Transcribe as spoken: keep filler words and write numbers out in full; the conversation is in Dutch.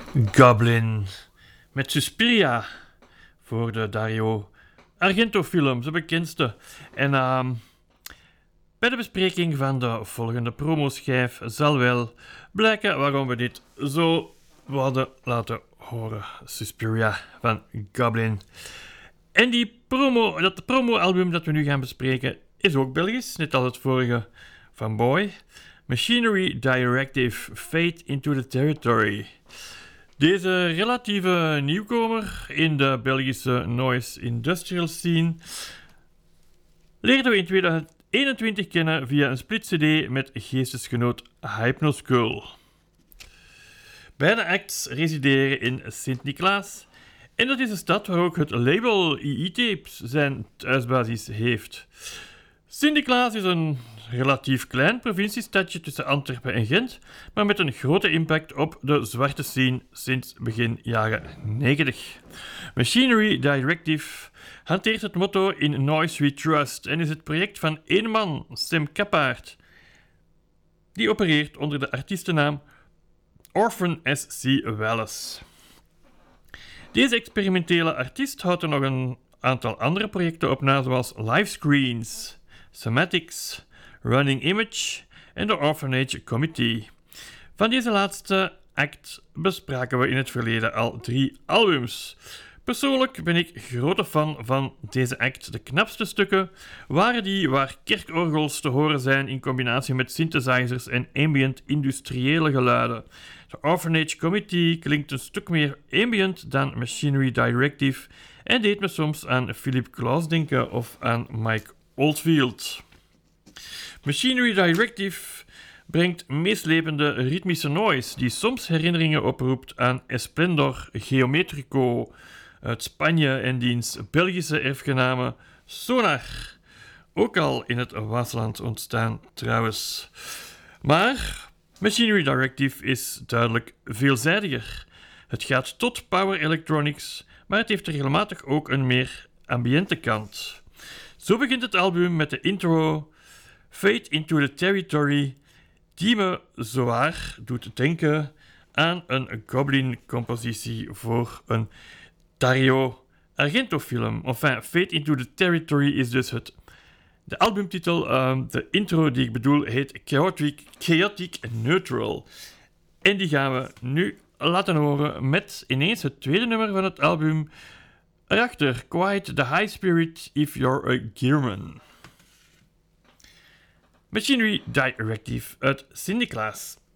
Goblin met Suspiria voor de Dario Argento film, zijn bekendste. En uh, bij de bespreking van de volgende promoschijf zal wel blijken waarom we dit zo wilden laten horen. Suspiria van Goblin. En die promo, dat promo-album dat we nu gaan bespreken is ook Belgisch, net als het vorige van Boy. Machinery Directive, Fade into the Territory. Deze relatieve nieuwkomer in de Belgische noise industrial scene leerden we in tweeduizend eenentwintig kennen via een split cd met geestesgenoot Hypnoskull. Beide acts resideren in Sint-Niklaas en dat is een stad waar ook het label I I-Tapes zijn thuisbasis heeft. Sint-Niklaas is een relatief klein provinciestadje tussen Antwerpen en Gent, maar met een grote impact op de zwarte scene sinds begin jaren negentig. Machinery Directive hanteert het motto In Noise We Trust en is het project van één man, Sam Kappaert, die opereert onder de artiestennaam Orphan S C Wallace. Deze experimentele artiest houdt er nog een aantal andere projecten op na, zoals Livescreens, Somatics, Running Image en de Orphanage Committee. Van deze laatste act bespraken we in het verleden al drie albums. Persoonlijk ben ik grote fan van deze act. De knapste stukken waren die waar kerkorgels te horen zijn in combinatie met synthesizers en ambient industriële geluiden. De Orphanage Committee klinkt een stuk meer ambient dan Machinery Directive en deed me soms aan Philip Glass denken of aan Mike Oldfield. Machinery Directive brengt meeslepende ritmische noise die soms herinneringen oproept aan Esplendor Geometrico uit Spanje en diens Belgische erfgename Sonar. Ook al in het Waasland ontstaan trouwens. Maar Machinery Directive is duidelijk veelzijdiger. Het gaat tot power electronics, maar het heeft regelmatig ook een meer ambiente kant. Zo begint het album met de intro Fade into the Territory, die me zowaar doet denken aan een Goblin-compositie voor een Dario Argento-film. Enfin, Fade into the Territory is dus het, de albumtitel. Uh, de intro die ik bedoel heet Chaotic, Chaotic Neutral. En die gaan we nu laten horen met ineens het tweede nummer van het album. Erachter, Quiet the High Spirit if you're a Gearman. Machinery Directive uit Sint-Niklaas.